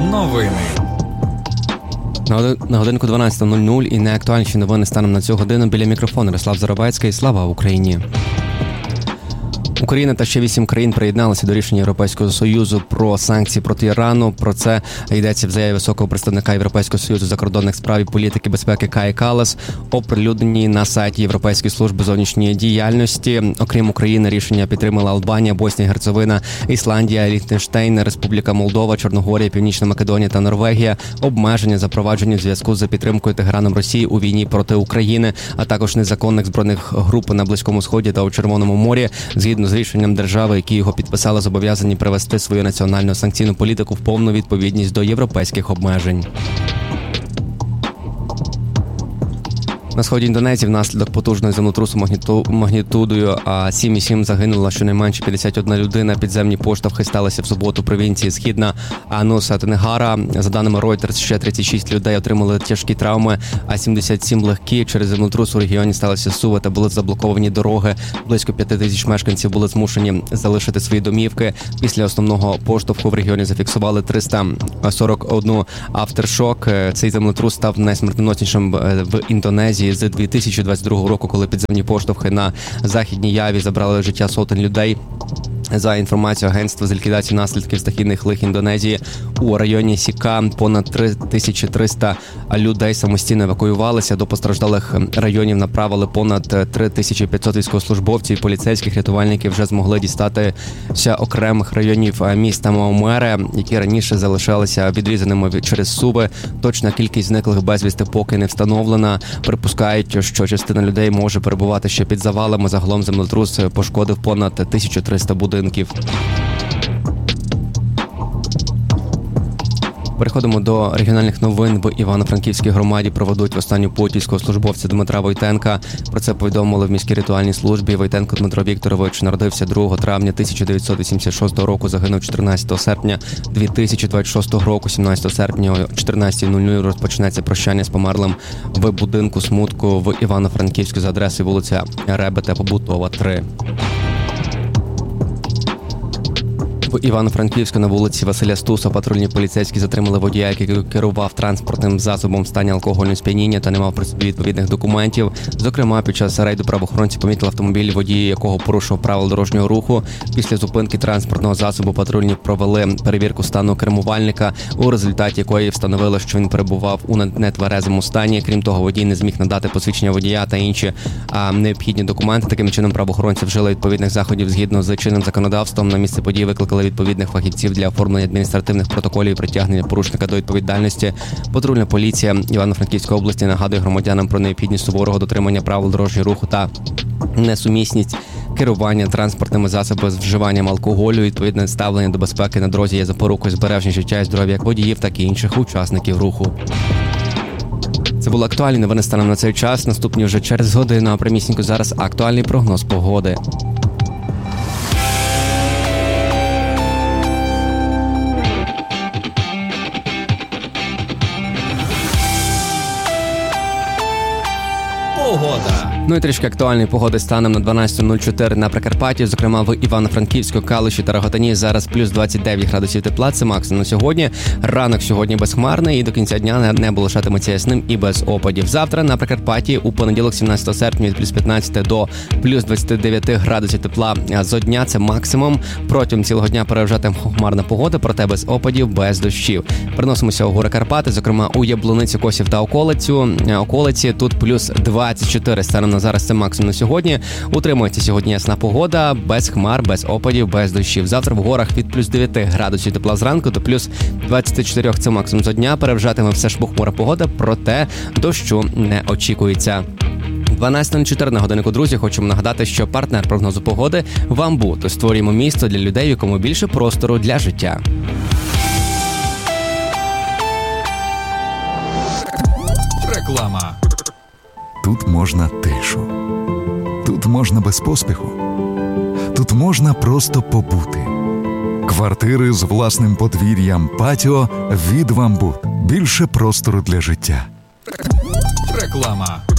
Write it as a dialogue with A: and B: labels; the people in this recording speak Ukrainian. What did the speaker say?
A: Новини.
B: На годинку 12:00 і найактуальніші новини станом на цю годину. Біля мікрофону Ярослав Заробецький. Слава Україні! Україна та ще 8 країн приєдналися до рішення Європейського Союзу про санкції проти Ірану. Про це йдеться в заяві високого представника Європейського Союзу закордонних справ і політики безпеки Каї Каллас, оприлюднені на сайті Європейської служби зовнішньої діяльності. Окрім України, рішення підтримала Албанія, Боснія і Герцеговина, Ісландія, Ліхтенштейн, Республіка Молдова, Чорногорія, Північна Македонія та Норвегія. Обмеження запроваджені в зв'язку з підтримкою Тегераном Росії у війні проти України, а також незаконних збройних груп на Близькому Сході та у Червоному морі. Згідно з рішенням держави, які його підписали, зобов'язані привести свою національну санкційну політику в повну відповідність до європейських обмежень. На сході Індонезії внаслідок потужного землетрусу магнітудою 7,7 загинула щонайменше 51 людина. Підземні поштовхи сталися в суботу в провінції Східна Нуса Тенгара. За даними Reuters, ще 36 людей отримали тяжкі травми, а 77 легкі. Через землетрус у регіоні сталося суви та були заблоковані дороги. Близько 5 тисяч мешканців були змушені залишити свої домівки. Після основного поштовху в регіоні зафіксували 341 авторшок. Цей землетрус став найсмертоноснішим в Індонезії з 2022 року, коли підземні поштовхи на Західній Яві забрали життя сотень людей. За інформацією Агентства з ліквідації наслідків стихійних лих Індонезії, у районі Сіка понад 3300 людей самостійно евакуювалися. До постраждалих районів направили понад 3500 військовослужбовців і поліцейських. Рятувальники вже змогли дістатися окремих районів міста Маумере, які раніше залишалися відрізаними через суви. Точна кількість зниклих безвісти поки не встановлена. Припускають, що частина людей може перебувати ще під завалами. Загалом землетрус пошкодив понад 1300 будинків. Переходимо до регіональних новин. В Івано-Франківській громаді проведуть останню путь військовослужбовця Дмитра Войтенка. Про це повідомили в міській рятувальній службі. Войтенко Дмитро Вікторович народився 2 травня 1986 року, загинув 14 серпня 2026 року. 17 серпня о 14:00 розпочнеться прощання з померлим в будинку смутку в Івано-Франківську за адресою вулиця Ребета, Побутова, 3. В Івано-Франківську на вулиці Василя Стуса патрульні поліцейські затримали водія, який керував транспортним засобом в стані алкогольного сп'яніння та не мав при собі відповідних документів. Зокрема, під час рейду правоохоронці помітили автомобіль, водій якого порушив правила дорожнього руху. Після зупинки транспортного засобу патрульні провели перевірку стану кермувальника, у результаті якої встановили, що він перебував у нетверезому стані. Крім того, водій не зміг надати посвідчення водія та інші необхідні документи. Таким чином, правоохоронці вжили відповідних заходів згідно з чинним законодавством. На місце події викликали відповідних фахівців для оформлення адміністративних протоколів і притягнення порушника до відповідальності. Патрульна поліція Івано-Франківської області нагадує громадянам про необхідність суворого дотримання правил дорожнього руху та несумісність керування транспортними засобами з вживанням алкоголю. Відповідне ставлення до безпеки на дорозі є запорукою збереження життя і здоров'я як водіїв, так і інших учасників руху. Це були актуальні новини станом на цей час. Наступні вже через годину, а прямісінько зараз актуальний прогноз погоди.
A: Погода.
B: Ну і трішки актуальної погоди станом на 12:04 на Прикарпатті, зокрема в Івано-Франківську, Калуші та Рогатині. Зараз плюс 29 градусів тепла, це максимум на сьогодні. Ранок сьогодні безхмарний і до кінця дня небо лишатиметься ясним і без опадів. Завтра на Прикарпатті у понеділок 17 серпня від плюс 15 до плюс 29 градусів тепла зо дня, це максимум. Протягом цілого дня переважатиме хмарна погода, проте без опадів, без дощів. Переносимося у гори Карпати, зокрема у Яблуницю, Косів та околиці. Тут плюс 24 станом на зараз, це максимум на сьогодні. Утримується сьогодні ясна погода, без хмар, без опадів, без дощів. Завтра в горах від плюс 9 градусів тепла зранку до плюс 24, це максимум за дня. Переважатиме все ж похмура погода, проте дощу не очікується. 12:04 на годиннику, друзі. Хочемо нагадати, що партнер прогнозу погоди – Вамбут. Створюємо місто для людей, в якому більше простору для життя.
A: Реклама.
C: Тут можна тишу. Тут можна без поспіху. Тут можна просто побути. Квартири з власним подвір'ям, патіо від Вамбут. Більше простору для життя.
A: Реклама.